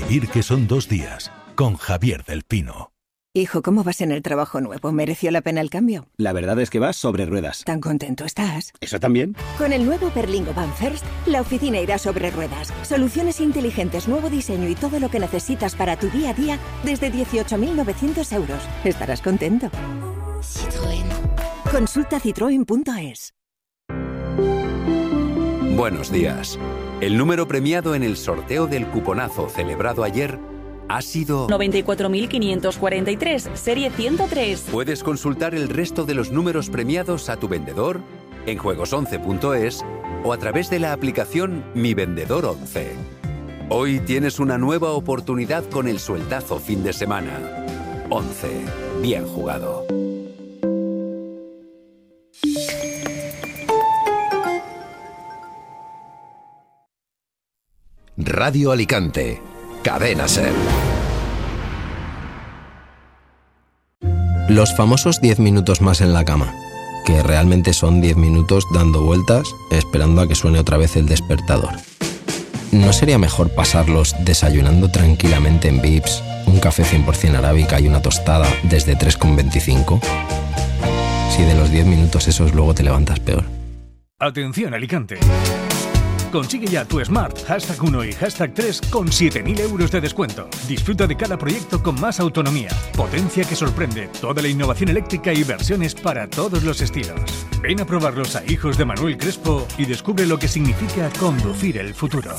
Vivir que son 2 días, con Javier del Pino. Hijo, ¿cómo vas en el trabajo nuevo? ¿Mereció la pena el cambio? La verdad es que vas sobre ruedas. ¿Tan contento estás? ¿Eso también? Con el nuevo Berlingo Van First, la oficina irá sobre ruedas. Soluciones inteligentes, nuevo diseño y todo lo que necesitas para tu día a día desde 18.900 euros. Estarás contento. Citroën. Consulta citroen.es. Buenos días. El número premiado en el sorteo del cuponazo celebrado ayer ha sido 94.543, serie 103. Puedes consultar el resto de los números premiados a tu vendedor en juegos11.es o a través de la aplicación Mi Vendedor 11. Hoy tienes una nueva oportunidad con el sueldazo fin de semana. 11. Bien jugado. Radio Alicante. Cadena SER. Los famosos 10 minutos más en la cama, que realmente son 10 minutos dando vueltas, esperando a que suene otra vez el despertador. ¿No sería mejor pasarlos desayunando tranquilamente en Vips, un café 100% arábica y una tostada desde 3,25? Si de los 10 minutos esos luego te levantas peor. Atención, Alicante. Consigue ya tu Smart #1 y #3 con 7.000 euros de descuento. Disfruta de cada proyecto con más autonomía, potencia que sorprende, toda la innovación eléctrica y versiones para todos los estilos. Ven a probarlos a Hijos de Manuel Crespo y descubre lo que significa conducir el futuro.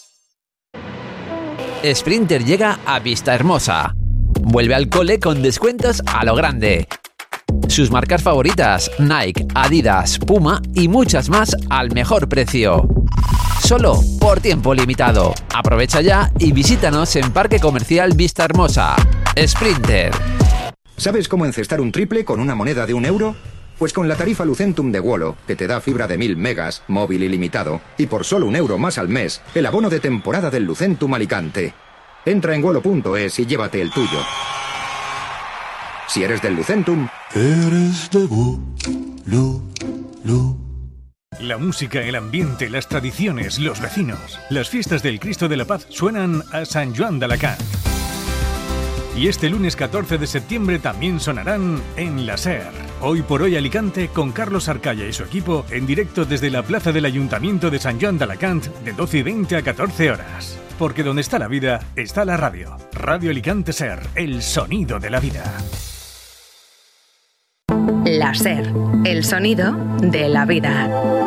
Sprinter llega a Vistahermosa. Vuelve al cole con descuentos a lo grande. Sus marcas favoritas, Nike, Adidas, Puma y muchas más al mejor precio. Solo por tiempo limitado. Aprovecha ya y visítanos en Parque Comercial Vistahermosa. Sprinter. ¿Sabes cómo encestar un triple con una moneda de €1? Pues con la tarifa Lucentum de Wolo, que te da fibra de 1000 megas, móvil ilimitado, y por solo €1 más al mes, el abono de temporada del Lucentum Alicante. Entra en wolo.es y llévate el tuyo. Si eres del Lucentum, eres de Wolo. La música, el ambiente, las tradiciones, los vecinos. Las fiestas del Cristo de la Paz suenan a San Joan d'Alacant. Y este lunes 14 de septiembre también sonarán en la SER. Hoy por hoy Alicante con Carlos Arcaya y su equipo en directo desde la plaza del Ayuntamiento de Sant Joan d'Alacant de 12:20 a 14 horas. Porque donde está la vida, está la radio. Radio Alicante SER, el sonido de la vida. La SER, el sonido de la vida.